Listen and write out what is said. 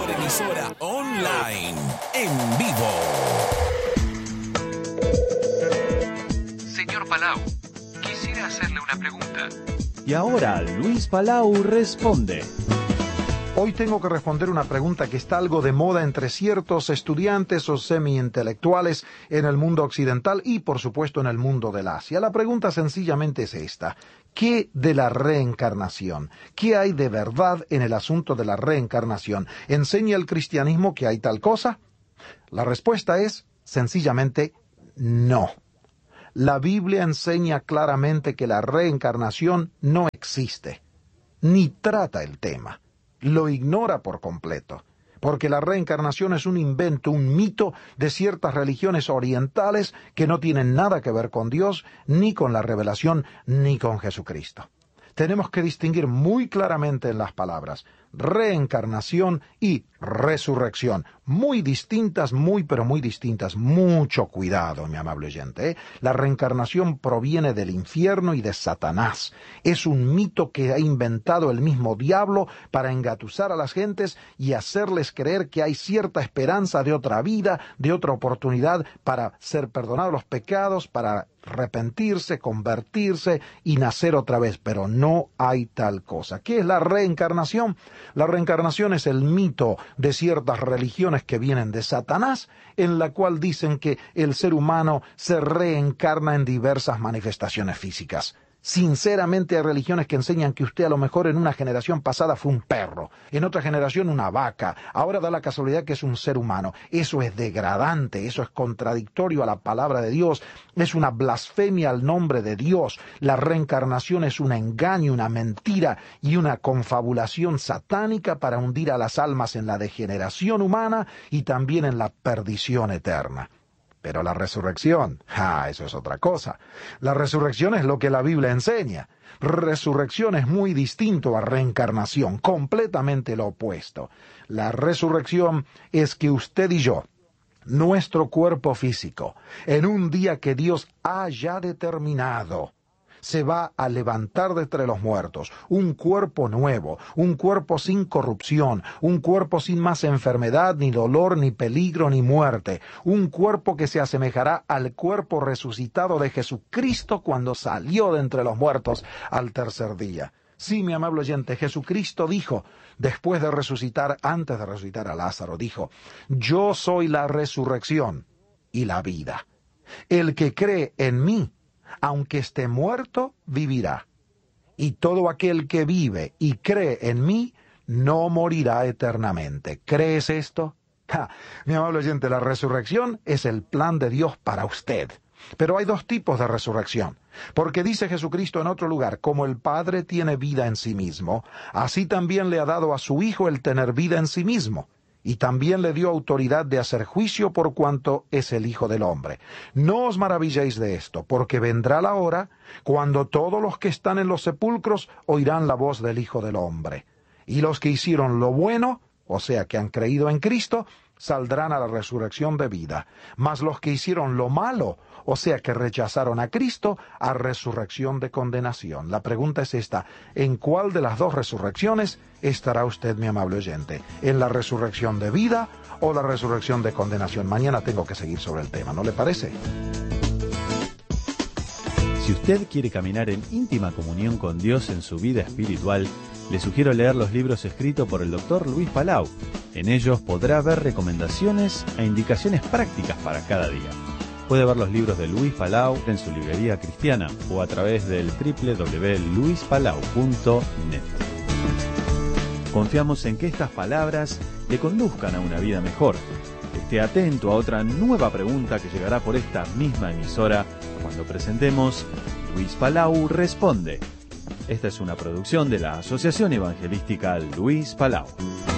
mejor emisora online, en vivo. Señor Palau, quisiera hacerle una pregunta. Y ahora Luis Palau responde. Hoy tengo que responder una pregunta que está algo de moda entre ciertos estudiantes o semi-intelectuales en el mundo occidental y, por supuesto, en el mundo del Asia. La pregunta sencillamente es esta. ¿Qué de la reencarnación? ¿Qué hay de verdad en el asunto de la reencarnación? ¿Enseña el cristianismo que hay tal cosa? La respuesta es sencillamente no. La Biblia enseña claramente que la reencarnación no existe, ni trata el tema. Lo ignora por completo, porque la reencarnación es un invento, un mito de ciertas religiones orientales que no tienen nada que ver con Dios, ni con la revelación, ni con Jesucristo. Tenemos que distinguir muy claramente en las palabras reencarnación y resurrección. Muy distintas, pero muy distintas. Mucho cuidado, mi amable oyente, ¿eh? La reencarnación proviene del infierno y de Satanás. Es un mito que ha inventado el mismo diablo para engatusar a las gentes y hacerles creer que hay cierta esperanza de otra vida, de otra oportunidad para ser perdonados los pecados, para arrepentirse, convertirse y nacer otra vez, pero no hay tal cosa. ¿Qué es la reencarnación? La reencarnación es el mito de ciertas religiones que vienen de Satanás, en la cual dicen que el ser humano se reencarna en diversas manifestaciones físicas. Sinceramente hay religiones que enseñan que usted a lo mejor en una generación pasada fue un perro, en otra generación una vaca, ahora da la casualidad que es un ser humano. Eso es degradante, eso es contradictorio a la palabra de Dios, es una blasfemia al nombre de Dios. La reencarnación es un engaño, una mentira y una confabulación satánica para hundir a las almas en la degeneración humana y también en la perdición eterna. Pero la resurrección, eso es otra cosa. La resurrección es lo que la Biblia enseña. Resurrección es muy distinto a reencarnación, completamente lo opuesto. La resurrección es que usted y yo, nuestro cuerpo físico, en un día que Dios haya determinado, se va a levantar de entre los muertos, un cuerpo nuevo, un cuerpo sin corrupción, un cuerpo sin más enfermedad, ni dolor, ni peligro, ni muerte, un cuerpo que se asemejará al cuerpo resucitado de Jesucristo cuando salió de entre los muertos al tercer día. Sí, mi amable oyente, Jesucristo dijo, después de resucitar, antes de resucitar a Lázaro, dijo, yo soy la resurrección y la vida. El que cree en mí, aunque esté muerto, vivirá. Y todo aquel que vive y cree en mí, no morirá eternamente. ¿Crees esto? Mi amable oyente, la resurrección es el plan de Dios para usted. Pero hay dos tipos de resurrección. Porque dice Jesucristo en otro lugar, como el Padre tiene vida en sí mismo, así también le ha dado a su Hijo el tener vida en sí mismo. Y también le dio autoridad de hacer juicio por cuanto es el Hijo del Hombre. No os maravilléis de esto, porque vendrá la hora cuando todos los que están en los sepulcros oirán la voz del Hijo del Hombre. Y los que hicieron lo bueno, o sea, que han creído en Cristo, saldrán a la resurrección de vida. Mas los que hicieron lo malo, o sea, que rechazaron a Cristo, a resurrección de condenación. La pregunta es esta, ¿en cuál de las dos resurrecciones estará usted, mi amable oyente? ¿En la resurrección de vida o la resurrección de condenación? Mañana tengo que seguir sobre el tema, ¿no le parece? Si usted quiere caminar en íntima comunión con Dios en su vida espiritual, le sugiero leer los libros escritos por el Dr. Luis Palau. En ellos podrá ver recomendaciones e indicaciones prácticas para cada día. Puede ver los libros de Luis Palau en su librería cristiana o a través del www.luispalau.net. Confiamos en que estas palabras le conduzcan a una vida mejor. Esté atento a otra nueva pregunta que llegará por esta misma emisora cuando presentemos Luis Palau Responde. Esta es una producción de la Asociación Evangelística Luis Palau.